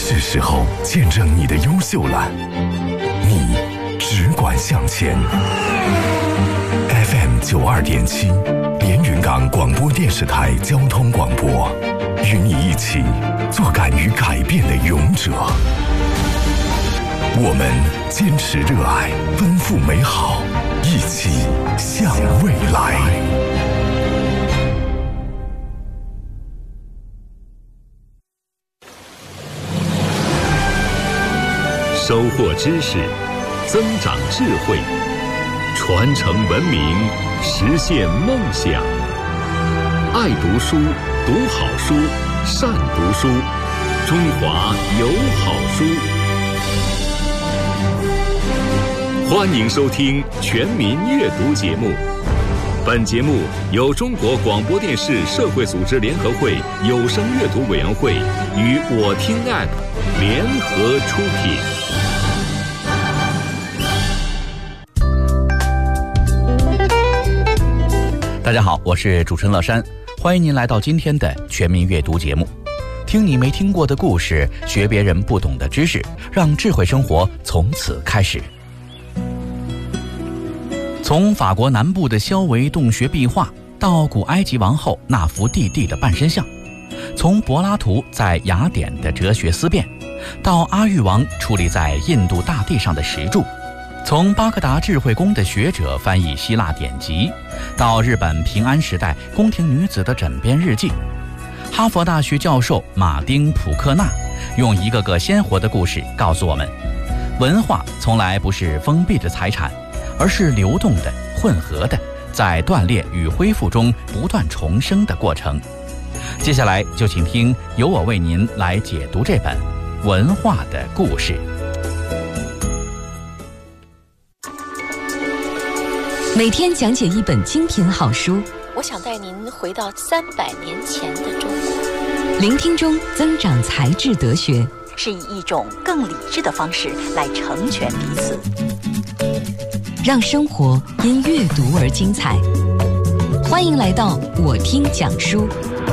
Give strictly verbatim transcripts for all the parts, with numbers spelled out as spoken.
是时候见证你的优秀了。你只管向前。F M 九二点七，连云港广播电视台交通广播，与你一起做敢于改变的勇者。我们坚持热爱，奔赴美好，一起向未来。 收获知识，增长智慧，传承文明，实现梦想。爱读书，读好书，善读书，中华有好书。欢迎收听全民阅读节目。本节目由中国广播电视社会组织联合会有声阅读委员会与我听 App 联合出品。 大家好，我是主持人乐山，欢迎您来到今天的全民阅读节目。听你没听过的故事，学别人不懂的知识，让智慧生活从此开始。从法国南部的肖维洞穴壁画，到古埃及王后纳福蒂蒂的半身像，从柏拉图在雅典的哲学思辨，到阿育王矗立在印度大地上的石柱，从巴格达智慧宫的学者翻译希腊典籍，到日本平安时代宫廷女子的枕边日记，哈佛大学教授马丁·普克纳用一个个鲜活的故事告诉我们，文化从来不是封闭的财产，而是流动的、混合的，在断裂与恢复中不断重生的过程。接下来就请听由我为您来解读这本《文化的故事》。 每天讲解一本精品好书， 我想带您回到三百年前的中国。 聆听中增长才智德学， 是以一种更理智的方式来成全彼此， 让生活因阅读而精彩。欢迎来到我听讲书。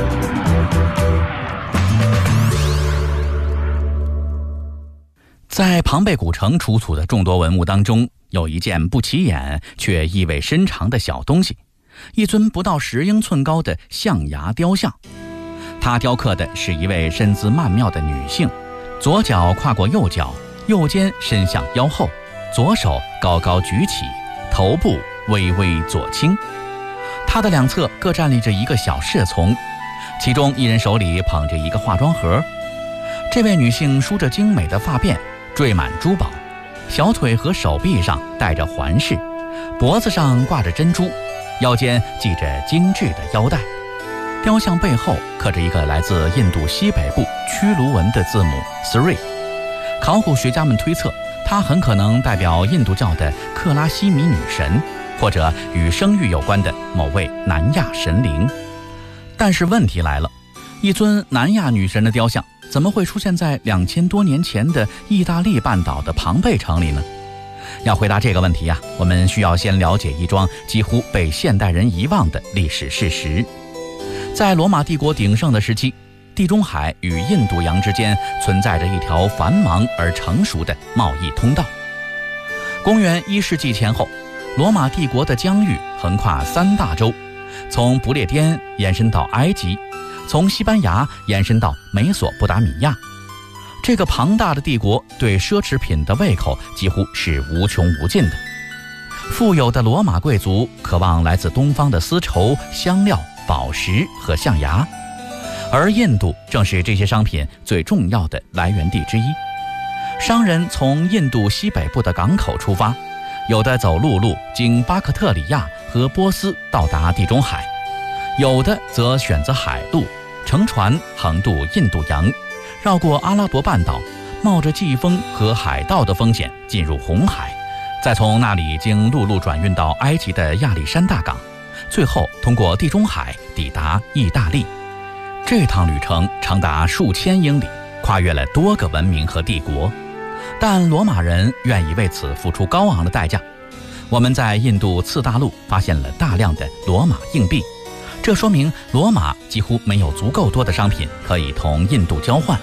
在庞贝古城出土的众多文物当中，有一件不起眼却意味深长的小东西，一尊不到十英寸高的象牙雕像。它雕刻的是一位身姿曼妙的女性，左脚跨过右脚，右肩伸向腰后，左手高高举起，头部微微左倾。她的两侧各站立着一个小侍从，其中一人手里捧着一个化妆盒。这位女性梳着精美的发辫，缀满珠宝，小腿和手臂上戴着环饰，脖子上挂着珍珠，腰间系着精致的腰带。雕像背后刻着一个来自印度西北部屈卢文的字母 Sri。 考古学家们推测，它很可能代表印度教的克拉西米女神，或者与生育有关的某位南亚神灵。但是问题来了，一尊南亚女神的雕像怎么会出现在两千多年前的意大利半岛的庞贝城里呢？要回答这个问题啊，我们需要先了解一桩几乎被现代人遗忘的历史事实。在罗马帝国鼎盛的时期，地中海与印度洋之间存在着一条繁忙而成熟的贸易通道。公元一世纪前后，罗马帝国的疆域横跨三大洲，从不列颠延伸到埃及，从西班牙延伸到美索不达米亚。这个庞大的帝国对奢侈品的胃口几乎是无穷无尽的。富有的罗马贵族渴望来自东方的丝绸、香料、宝石和象牙，而印度正是这些商品最重要的来源地之一。商人从印度西北部的港口出发，有的走陆路经巴克特里亚和波斯到达地中海，有的则选择海路，乘船横渡印度洋，绕过阿拉伯半岛，冒着季风和海盗的风险进入红海，再从那里经陆路转运到埃及的亚历山大港，最后通过地中海抵达意大利。这趟旅程长达数千英里，跨越了多个文明和帝国，但罗马人愿意为此付出高昂的代价。我们在印度次大陆发现了大量的罗马硬币，这说明罗马几乎没有足够多的商品可以同印度交换，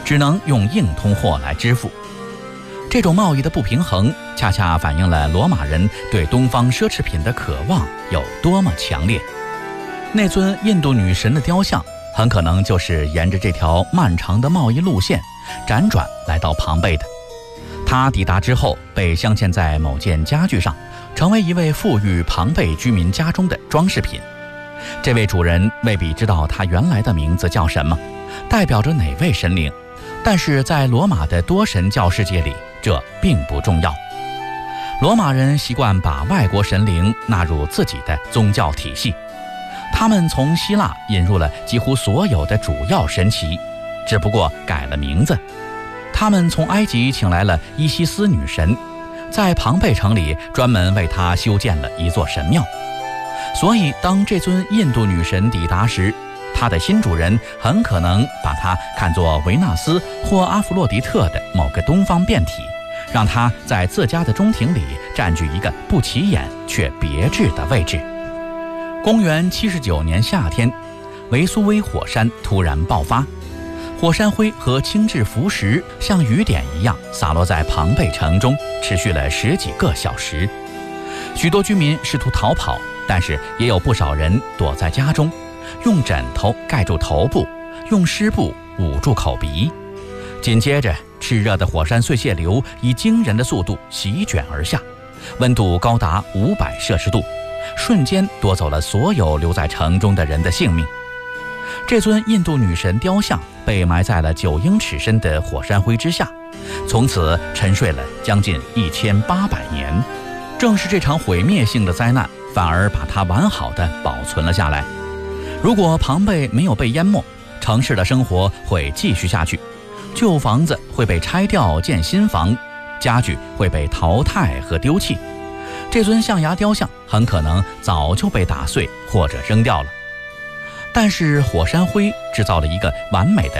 只能用硬通货来支付。这种贸易的不平衡，恰恰反映了罗马人对东方奢侈品的渴望有多么强烈。那尊印度女神的雕像，很可能就是沿着这条漫长的贸易路线辗转来到庞贝的。她抵达之后，被镶嵌在某件家具上，成为一位富裕庞贝居民家中的装饰品。这位主人未必知道她原来的名字叫什么，代表着哪位神灵，但是在罗马的多神教世界里，这并不重要。罗马人习惯把外国神灵纳入自己的宗教体系，他们从希腊引入了几乎所有的主要神祇，只不过改了名字。他们从埃及请来了伊西斯女神，在庞贝城里专门为她修建了一座神庙。所以当这尊印度女神抵达时，她的新主人很可能把她看作维纳斯或阿弗洛狄特的某个东方变体，让她在自家的中庭里占据一个不起眼却别致的位置。公元七十九年夏天，维苏威火山突然爆发，火山灰和轻质浮石像雨点一样洒落在庞贝城中，持续了十几个小时。许多居民试图逃跑，但是也有不少人躲在家中，用枕头盖住头部，用湿布捂住口鼻。紧接着，炽热的火山碎屑流以惊人的速度席卷而下，温度高达五百摄氏度，瞬间夺走了所有留在城中的人的性命。这尊印度女神雕像被埋在了九英尺深的火山灰之下，从此沉睡了将近一千八百年。正是这场毁灭性的灾难，反而把它完好的保存了下来。如果庞贝没有被淹没，城市的生活会继续下去，旧房子会被拆掉建新房，家具会被淘汰和丢弃，这尊象牙雕像很可能早就被打碎或者扔掉了。但是火山灰制造了一个完美的